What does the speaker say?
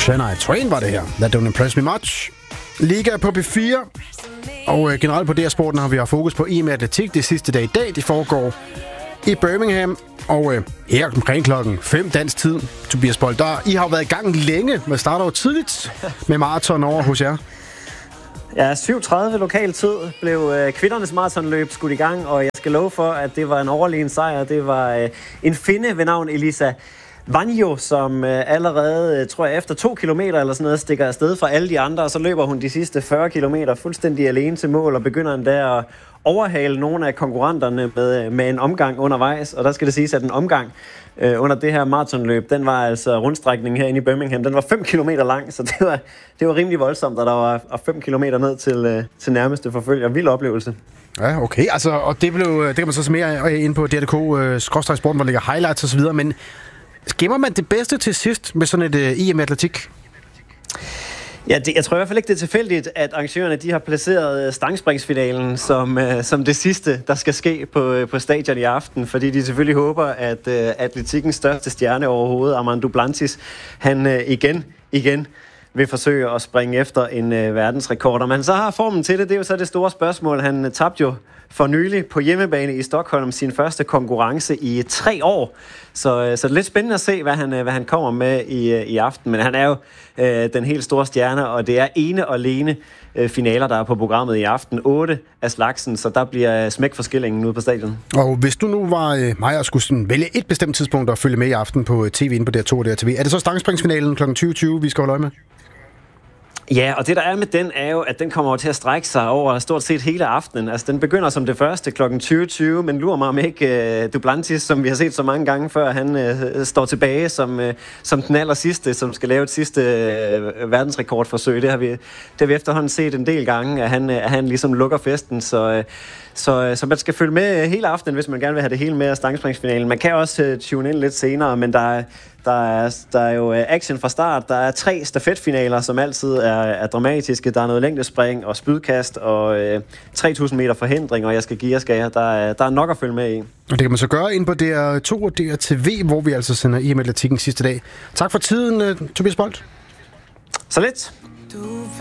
Shania Twain var det her. That don't impress me much. Liga på B4. Og generelt på DR-sporten har vi haft fokus på EM Atletik de sidste dage i dag. De foregår i Birmingham. Og her omkring klokken 5 dansk tid, Tobias Bold, I har jo været i gang længe. Man starter jo tidligt med maraton over hos jer. Ja, 7:30 lokal tid blev kvindernes maratonløb skudt i gang, og jeg skal love for, at det var en overlegen sejr. Det var en finne ved navn Elisa Vanjo, som allerede, tror jeg, efter 2 kilometer eller sådan noget, stikker afsted fra alle de andre, og så løber hun de sidste 40 kilometer fuldstændig alene til mål, og begynder endda at overhale nogle af konkurrenterne med en omgang undervejs. Og der skal det siges, at en omgang under det her maratonløb, den var altså rundstrækningen herinde i Birmingham, den var 5 kilometer lang, så det var rimelig voldsomt, at der var 5 kilometer ned til nærmeste forfølger. Vild oplevelse. Ja, okay. Altså, og det kan man så se mere ind på DRDK-sporten, hvor ligger highlights og så videre, men gemmer man det bedste til sidst med sådan et EM-atletik? Ja, jeg tror i hvert fald ikke, det er tilfældigt, at arrangørerne de har placeret stangspringsfinalen som det sidste, der skal ske på stadion i aften, fordi de selvfølgelig håber, at atletikkens største stjerne overhovedet, Armand Duplantis, han igen vil forsøge at springe efter en verdensrekord. Om han så har formen til det, det er jo så det store spørgsmål. Han tabte jo for nylig på hjemmebane i Stockholm sin første konkurrence i 3 år. Så det er lidt spændende at se, hvad han kommer med i aften. Men han er jo den helt store stjerne, og det er ene og alene finaler, der er på programmet i aften. 8 af slagsen, så der bliver smæk for skillingen ude på stadion. Og hvis du nu var mig og skulle vælge et bestemt tidspunkt at følge med i aften på tv inde på DR2 og DRTV, er det så stangspringsfinalen kl. 20.20, vi skal holde øje med? Ja, og det der er med den, er jo, at den kommer til at strække sig over stort set hele aftenen. Altså, den begynder som det første kl. 20.20, men lurer mig om ikke Duplantis, som vi har set så mange gange før, han står tilbage som den aller sidste, som skal lave et sidste verdensrekordforsøg. Det har vi efterhånden set en del gange, at han ligesom lukker festen, så man skal følge med hele aftenen, hvis man gerne vil have det hele med af stangspringsfinalen. Man kan også tune ind lidt senere, men der er jo action fra start. Der er 3 stafetfinaler, som altid er dramatiske. Der er noget længdespring og spydkast og 3.000 meter forhindring, og jeg skal give jer. Der er nok at følge med i. Og det kan man så gøre ind på DR2 og DRTV, hvor vi altså sender EM Atletikken sidste dag. Tak for tiden, Tobias Bold. Så lidt.